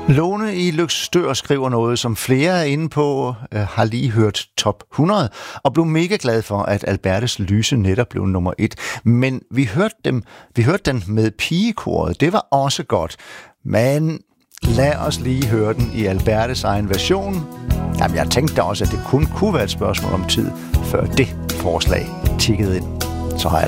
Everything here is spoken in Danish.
Lone i Løgstør skriver noget, som flere er inde på, har lige hørt top 100, og blev mega glad for, at Albertes Lyse netop blev nummer 1. Men vi hørte den med pigekoret. Det var også godt. Men lad os lige høre den i Albertes egen version. Jamen, jeg tænkte da også, at det kun kunne være et spørgsmål om tid, før det forslag tikkede ind. Så har jeg